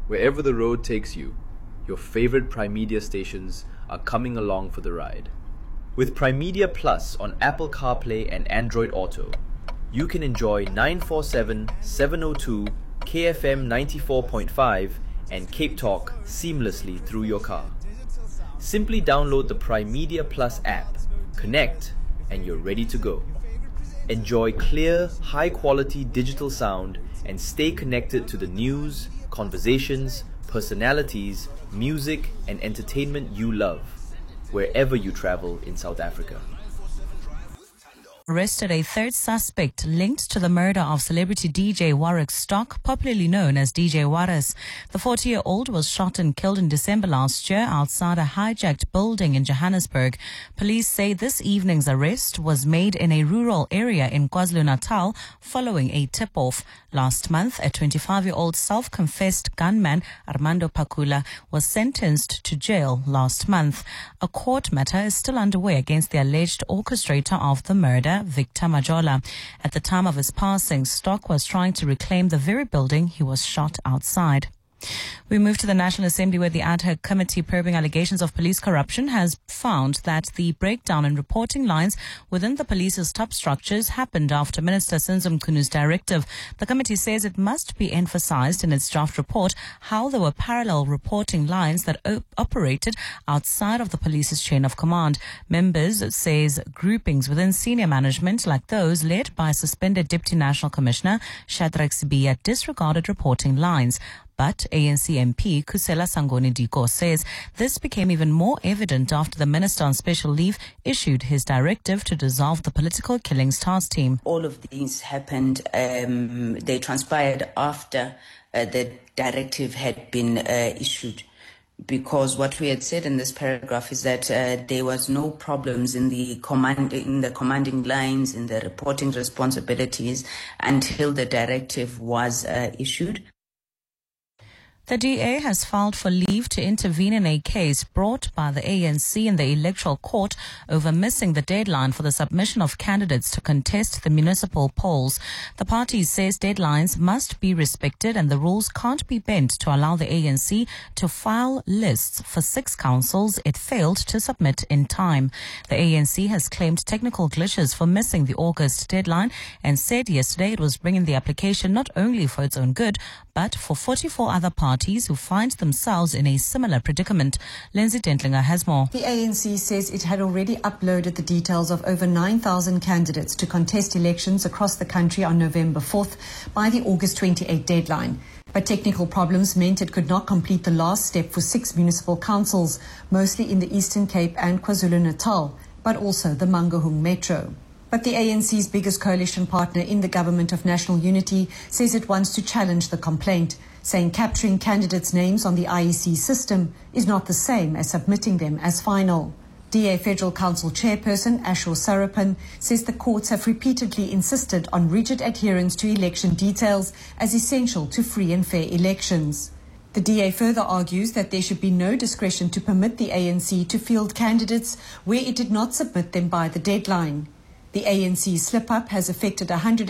Wherever the road takes you, your favorite Primedia stations are coming along for the ride. With Primedia Plus on Apple CarPlay and Android Auto, you can enjoy 947, 702, KFM 94.5 and Cape Talk seamlessly through your car. Simply download the Primedia Plus app, connect, and you're ready to go. Enjoy clear, high-quality digital sound and stay connected to the news, conversations, personalities, music, and entertainment you love, wherever you travel in South Africa. Arrested a third suspect linked to the murder of celebrity DJ Warwick Stock, popularly known as DJ Warris. The 40-year-old was shot and killed in December last year outside a hijacked building in Johannesburg. Police say this evening's arrest was made in a rural area in KwaZulu-Natal following a tip-off. Last month, a 25-year-old self-confessed gunman, Armando Pakula, was sentenced to jail last month. A court matter is still underway against the alleged orchestrator of the murder, Victor Majola. At the time of his passing, Stock was trying to reclaim the very building he was shot outside. We move to the National Assembly, where the ad hoc committee probing allegations of police corruption has found that the breakdown in reporting lines within the police's top structures happened after Minister Sinzo Mkunu's directive. The committee says it must be emphasized in its draft report how there were parallel reporting lines that operated outside of the police's chain of command. Members says groupings within senior management, like those led by suspended Deputy National Commissioner Shadrack Sibiya, disregarded reporting lines. But ANC MP Kusela Sangoni Diko says this became even more evident after the Minister on Special Leave issued his directive to dissolve the Political Killings Task Team. All of these happened, they transpired after the directive had been issued. Because what we had said in this paragraph is that there was no problems in the commanding lines, in the reporting responsibilities until the directive was issued. The DA has filed for leave to intervene in a case brought by the ANC in the Electoral Court over missing the deadline for the submission of candidates to contest the municipal polls. The party says deadlines must be respected and the rules can't be bent to allow the ANC to file lists for 6 councils it failed to submit in time. The ANC has claimed technical glitches for missing the August deadline and said yesterday it was bringing the application not only for its own good, but for 44 other parties who find themselves in a similar predicament. Lindsay Dentlinger has more. The ANC says it had already uploaded the details of over 9,000 candidates to contest elections across the country on November 4th by the August 28 deadline. But technical problems meant it could not complete the last step for 6 municipal councils, mostly in the Eastern Cape and KwaZulu-Natal, but also the Mangaung Metro. But the ANC's biggest coalition partner in the Government of National Unity says it wants to challenge the complaint, saying capturing candidates' names on the IEC system is not the same as submitting them as final. DA Federal Council Chairperson Ashur Sarapan says the courts have repeatedly insisted on rigid adherence to election details as essential to free and fair elections. The DA further argues that there should be no discretion to permit the ANC to field candidates where it did not submit them by the deadline. The ANC slip-up has affected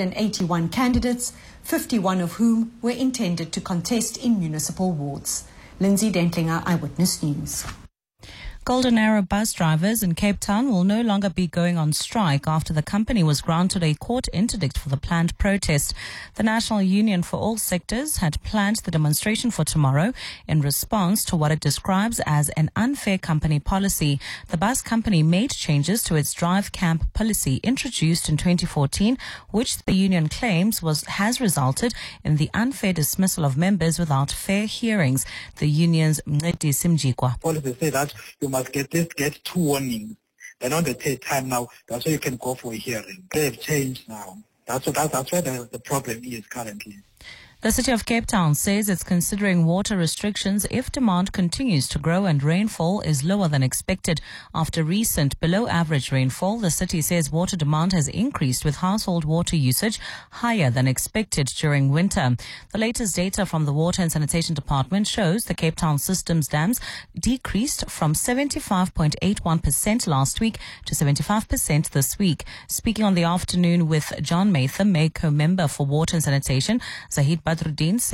181 candidates, 51 of whom were intended to contest in municipal wards. Lindsay Dentlinger, Eyewitness News. Golden Arrow bus drivers in Cape Town will no longer be going on strike after the company was granted a court interdict for the planned protest. The National Union for All Sectors had planned the demonstration for tomorrow in response to what it describes as an unfair company policy. The bus company made changes to its drive camp policy introduced in 2014, which the union claims has resulted in the unfair dismissal of members without fair hearings. The union's Mncedi Simjikwa. Policy say that you must get 2 warnings. Then on the 3rd time now, that's why you can go for a hearing. They have changed now. That's where the problem is currently. The City of Cape Town says it's considering water restrictions if demand continues to grow and rainfall is lower than expected. After recent below-average rainfall, the city says water demand has increased with household water usage higher than expected during winter. The latest data from the Water and Sanitation Department shows the Cape Town system's dams decreased from 75.81% last week to 75% this week. Speaking on the afternoon with John Matham, MECO member for Water and Sanitation, Zahid Badruddin